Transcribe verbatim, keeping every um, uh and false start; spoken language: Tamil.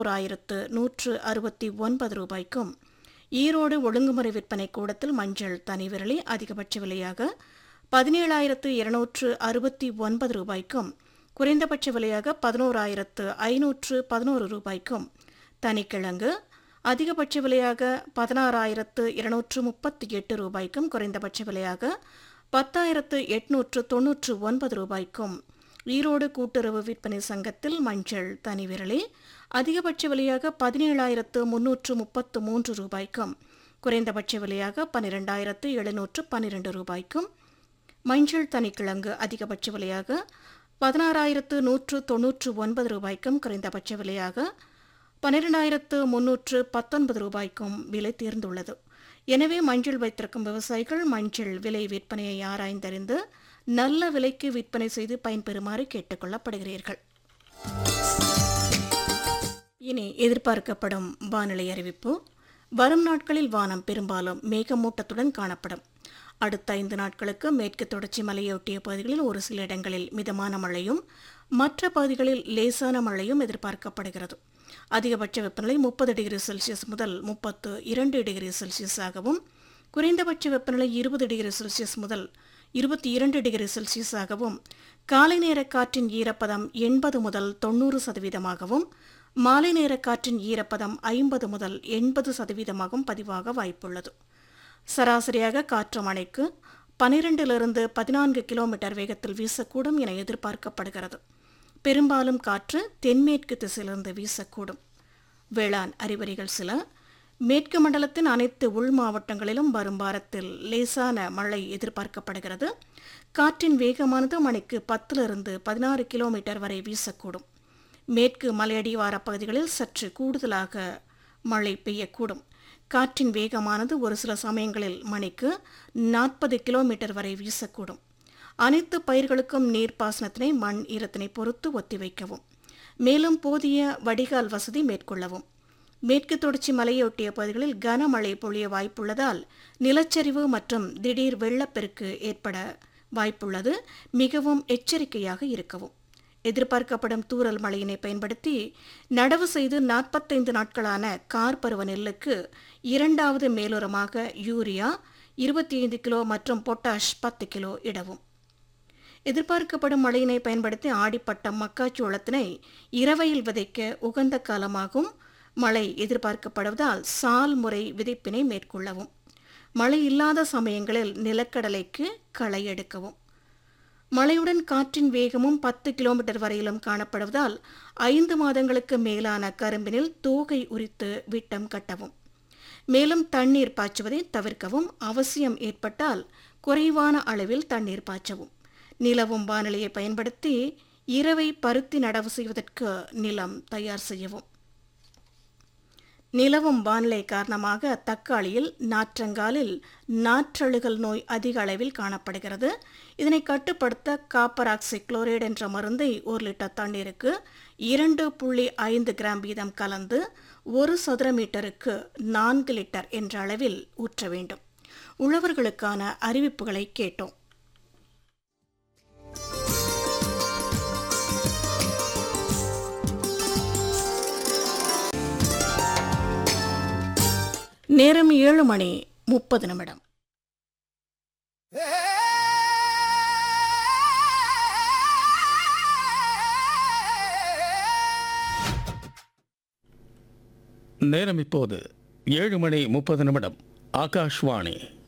ஆயிரத்து நூற்று அறுபத்தி ஒன்பது ரூபாய்க்கும், ஈரோடு ஒழுங்குமுறை விற்பனை கூடத்தில் மஞ்சள் தனி விரலி அதிகபட்ச விலையாக பதினேழாயிரத்து இருநூற்று அறுபத்தி ஒன்பது ரூபாய்க்கும், குறைந்தபட்ச விலையாக பதினோராயிரத்து ஐநூற்று பதினோரு ரூபாய்க்கும், தனிக்கிழங்கு அதிகபட்ச விலையாக பதினாறாயிரத்து இருநூற்று முப்பத்தி எட்டு ரூபாய்க்கும், குறைந்தபட்ச விலையாக பத்தாயிரத்து எட்நூற்று தொன்னூற்று ஒன்பது ரூபாய்க்கும், ஈரோடு கூட்டுறவு விற்பனை சங்கத்தில் மஞ்சள் தனி விரலி அதிகபட்ச விலையாக பதினேழாயிரத்து முன்னூற்று முப்பத்து மூன்று ரூபாய்க்கும், குறைந்தபட்ச விலையாக பன்னிரெண்டாயிரத்து எழுநூற்று பன்னிரண்டு ரூபாய்க்கும், மஞ்சள் தனிக்கிழங்கு அதிகபட்ச விலையாக பதினாறாயிரத்து நூற்று தொன்னூற்று ஒன்பது ரூபாய்க்கும், குறைந்தபட்ச விலையாக பன்னிரெண்டாயிரத்து முன்னூற்று பத்தொன்பது ரூபாய்க்கும் விலை தேர்ந்துள்ளது. எனவே மஞ்சள் வைத்திருக்கும் விவசாயிகள் மஞ்சள் விலை விற்பனையை ஆராய்ந்தறிந்து நல்ல விலைக்கு விற்பனை செய்து பயன்பெறுமாறு கேட்டுக் கொள்ளப்படுகிறீர்கள். இனி எதிர்பார்க்கப்படும் வானிலை அறிவிப்பு. வரும் நாட்களில் வானம் பெரும்பாலும் மேகமூட்டத்துடன் காணப்படும். அடுத்த ஐந்து நாட்களுக்கு மேற்கு தொடர்ச்சி மலையொட்டிய பகுதிகளில் ஒரு சில இடங்களில் மிதமான மழையும் மற்ற பகுதிகளில் லேசான மழையும் எதிர்பார்க்கப்படுகிறது. அதிகபட்ச வெப்பநிலை முப்பது டிகிரி செல்சியஸ் முதல் முப்பத்து இரண்டு டிகிரி செல்சியஸாகவும், குறைந்தபட்ச வெப்பநிலை இருபது டிகிரி செல்சியஸ் முதல் இருபத்தி இரண்டு டிகிரி செல்சியஸாகவும், காலை நேர காற்றின் ஈரப்பதம் எண்பது முதல் தொன்னூறு சதவீதமாகவும், மாலை நேர காற்றின் ஈரப்பதம் ஐம்பது முதல் எண்பது சதவீதமாகவும் பதிவாக வாய்ப்புள்ளது. சராசரியாக காற்று மணிக்கு பனிரெண்டிலிருந்து பதினான்கு கிலோமீட்டர் வேகத்தில் வீசக்கூடும் என எதிர்பார்க்கப்படுகிறது. பெரும்பாலும் காற்று தென்மேற்கு திசையிலிருந்து வீசக்கூடும். வேளாண் அறிகுறிகள் சில. மேற்கு மண்டலத்தின் அனைத்து உள் மாவட்டங்களிலும் வரும் வாரத்தில் லேசான மழை எதிர்பார்க்கப்படுகிறது. காற்றின் வேகமானது மணிக்கு பத்திலிருந்து பதினாறு கிலோமீட்டர் வரை வீசக்கூடும். மேற்கு மலையடிவார பகுதிகளில் சற்று கூடுதலாக மழை பெய்யக்கூடும். காற்றின் வேகமானது ஒரு சில சமயங்களில் மணிக்கு நாற்பது கிலோமீட்டர் வரை வீசக்கூடும். அனைத்து பயிர்களுக்கும் நீர்ப்பாசனத்தினை மண் ஈரத்தினை பொறுத்து ஒத்திவைக்கவும். மேலும் போதிய வடிகால் வசதி மேற்கொள்ளவும். மேற்கு தொடர்ச்சி மலையொட்டிய பகுதிகளில் கனமழை பொழிய வாய்ப்புள்ளதால் நிலச்சரிவு மற்றும் திடீர் வெள்ளப்பெருக்கு ஏற்பட வாய்ப்புள்ளது. மிகவும் எச்சரிக்கையாக இருக்கவும். எதிர்பார்க்கப்படும் தூறல் மழையினை பயன்படுத்தி நடவு செய்து நாற்பத்தைந்து நாட்களான கார் பருவ நெல்லுக்கு இரண்டாவது மேலுரமாக யூரியா இருபத்தி ஐந்து கிலோ மற்றும் பொட்டாஷ் பத்து கிலோ இடவும். எதிர்பார்க்கப்படும் மழையினை பயன்படுத்தி ஆடிப்பட்டம் மக்காச்சோளத்தினை இரவையில் விதைக்க உகந்த காலமாகும். மழை எதிர்பார்க்கப்படுவதால் சால் முறை விதைப்பினை மேற்கொள்ளவும். மழை இல்லாத சமயங்களில் நிலக்கடலைக்கு களை எடுக்கவும். மழையுடன் காற்றின் வேகமும் பத்து கிலோமீட்டர் வரையிலும் காணப்படுவதால் ஐந்து மாதங்களுக்கு மேலான கரும்பினில் தோகை உரித்து விட்டம் கட்டவும். மேலும் தண்ணீர் பாய்ச்சுவதை தவிர்க்கவும். அவசியம் ஏற்பட்டால் குறைவான அளவில் தண்ணீர் பாய்ச்சவும். நிலவும் வானிலையை பயன்படுத்தி இரவை பருத்தி நடவு செய்வதற்கு நிலம் தயார் செய்யவும். நிலவும் வானிலை காரணமாக தக்காளியில் நாற்றங்காலில் நாற்றழுகல் நோய் அதிக அளவில் காணப்படுகிறது. இதனை கட்டுப்படுத்த காப்பர் ஆக்சி குளோரைடு என்ற மருந்தை ஒரு லிட்டர் தண்ணீருக்கு இரண்டு புள்ளி ஐந்து கிராம் வீதம் கலந்து ஒரு சதுர மீட்டருக்கு நான்கு லிட்டர் என்ற அளவில் ஊற்ற வேண்டும். உழவர்களுக்கான அறிவிப்புகளை கேட்டோம். நேரம் ஏழு மணி முப்பது நிமிடம். நேரம் இப்போது ஏழு மணி முப்பது நிமிடம். ஆகாஷ்வாணி